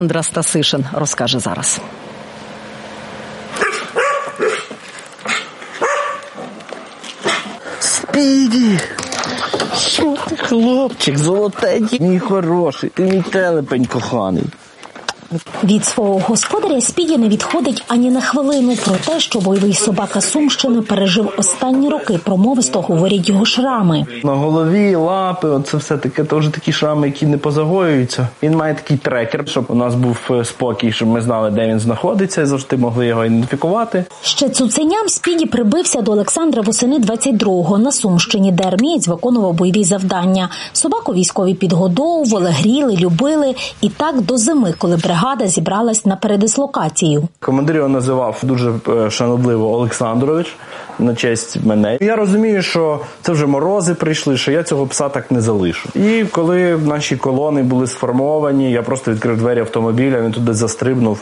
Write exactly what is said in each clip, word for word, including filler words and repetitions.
Олександр Стасишин розкаже зараз. Спіді! Що ти, хлопчик, золотенький, мій хороший, ти мій телепень коханий. Від свого господаря Спіді не відходить ані на хвилину. Про те, що бойовий собака Сумщини пережив останні роки, промовисто говорять його шрами. На голові, лапи, оце все таке, то вже такі шрами, які не позагоюються. Він має такий трекер, щоб у нас був спокій, щоб ми знали, де він знаходиться, і завжди могли його ідентифікувати. Ще цуценям Спіді прибився до Олександра восени двадцять другого на Сумщині, де армієць виконував бойові завдання. Собаку військові підгодовували, гріли, любили. І так до зими, коли бригада Бригада зібралась на передислокацію. Командир його називав дуже шанобливо Олександрович, на честь мене. Я розумію, що це вже морози прийшли, що я цього пса так не залишу. І коли наші колони були сформовані, я просто відкрив двері автомобіля, він туди застрибнув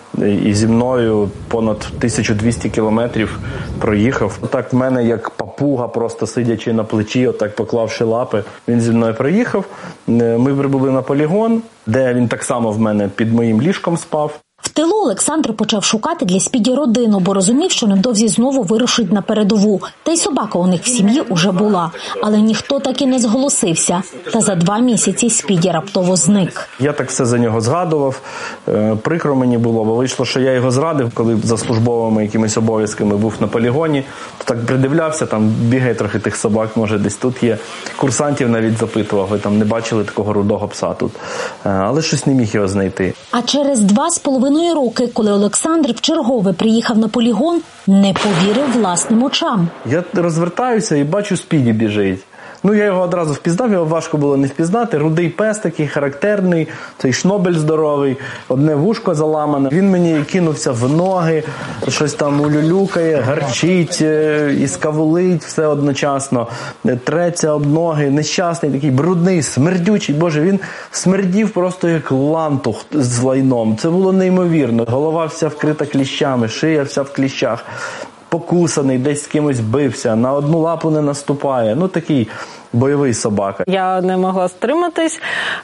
і зі мною понад тисячу двісті кілометрів проїхав. Отак в мене як папуга, просто сидячи на плечі, отак поклавши лапи, він зі мною проїхав. Ми прибули на полігон, де він так само в мене під моїм ліжком спав. В тилу Олександр почав шукати для Спіді родину, бо розумів, що невдовзі знову вирушить на передову. Та й собака у них в сім'ї уже була. Але ніхто так і не зголосився. Та за два місяці Спіді раптово зник. Я так все за нього згадував. Прикро мені було, бо вийшло, що я його зрадив, коли за службовими якимись обов'язками був на полігоні. То так придивлявся, там бігає трохи тих собак, може десь тут є. Курсантів навіть запитував, ви там не бачили такого рудого пса тут. Але щось не міг його знайти. А через два з половиною роки, коли Олександр вчергове приїхав на полігон, не повірив власним очам. Я розвертаюся і бачу, Спіді біжить. Ну, я його одразу впізнав, його важко було не впізнати. Рудий пес такий, характерний, цей шнобель здоровий, одне вушко заламане. Він мені кинувся в ноги, щось там улюлюкає, гарчить і скавулить все одночасно. Треться об ноги, нещасний, такий брудний, смердючий. Боже, він смердів просто як лантух з лайном. Це було неймовірно. Голова вся вкрита кліщами, шия вся в кліщах. Покусаний, десь з кимось бився, на одну лапу не наступає. Ну, такий бойовий собака. Я не могла стриматись,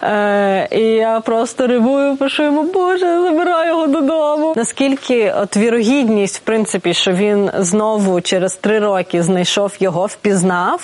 е- і я просто ревую, пишу йому, Боже, забирай його додому. Наскільки от вірогідність, в принципі, що він знову через три роки знайшов його, впізнав,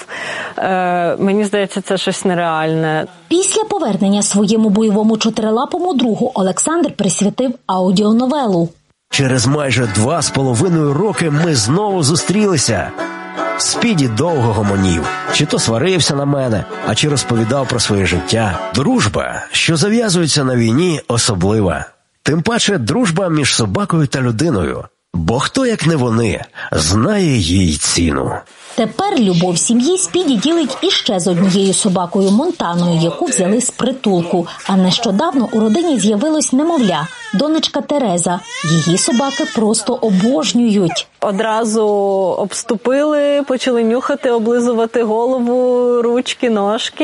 е- мені здається, це щось нереальне. Після повернення своєму бойовому чотирилапому другу Олександр присвятив аудіоновелу. Через майже два з половиною роки ми знову зустрілися. Спіді довго гомонів. Чи то сварився на мене, а чи розповідав про своє життя. Дружба, що зав'язується на війні, особлива. Тим паче дружба між собакою та людиною. Бо хто, як не вони, знає їй ціну. Тепер любов сім'ї Спіді ділить іще з однією собакою Монтаною, яку взяли з притулку. А нещодавно у родині з'явилось немовля – донечка Тереза. Її собаки просто обожнюють. Одразу обступили, почали нюхати, облизувати голову, ручки, ножки.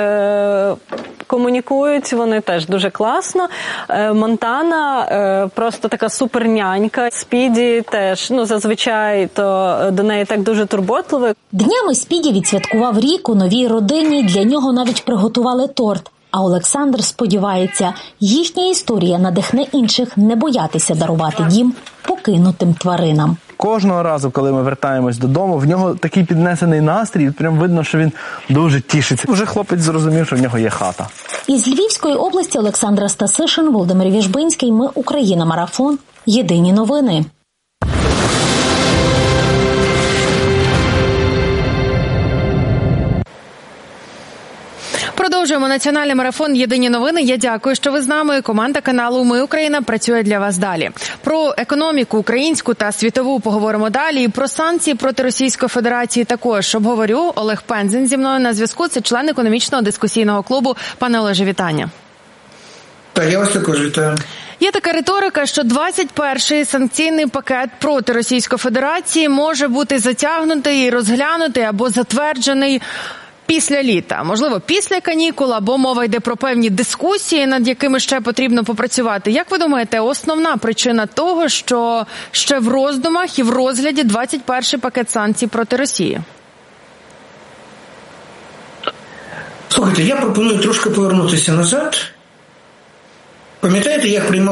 Е- комунікують вони теж дуже класно. Е- Монтана е- просто така супернянька. Спіді теж, ну, зазвичай то до неї так дуже турботливо. Днями Спіді відсвяткував рік у новій родині, для нього навіть приготували торт. А Олександр сподівається, їхня історія надихне інших не боятися дарувати дім покинутим тваринам. Кожного разу, коли ми вертаємось додому, в нього такий піднесений настрій, прям видно, що він дуже тішиться. Вже хлопець зрозумів, що в нього є хата. Із Львівської області Олександр Стасишин, Володимир Віжбинський. Ми Україна. Марафон. Єдині новини. Продовжуємо національний марафон «Єдині новини». Я дякую, що ви з нами. Команда каналу «Ми Україна» працює для вас далі. Про економіку українську та світову поговоримо далі. Про санкції проти Російської Федерації також обговорю. Олег Пензін зі мною на зв'язку. Це член економічного дискусійного клубу. Пане Олеже, вітання. Так, я вас також вітаю. Є така риторика, що двадцять перший санкційний пакет проти Російської Федерації може бути затягнутий, розглянутий або затверджений після літа, можливо, після канікул, або мова йде про певні дискусії, над якими ще потрібно попрацювати. Як ви думаєте, основна причина того, що ще в роздумах і в розгляді двадцять перший пакет санкцій проти Росії? Слухайте, я пропоную трошки повернутися назад Пам'ятаєте, як приймав